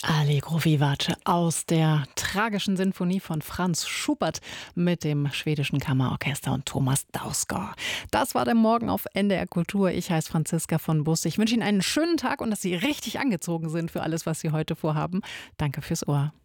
Allegro vivace aus der tragischen Sinfonie von Franz Schubert mit dem schwedischen Kammerorchester und Thomas Dausgaard. Das war der Morgen auf NDR Kultur. Ich heiße Franziska von Bus. Ich wünsche Ihnen einen schönen Tag und dass Sie richtig angezogen sind für alles, was Sie heute vorhaben. Danke fürs Ohr.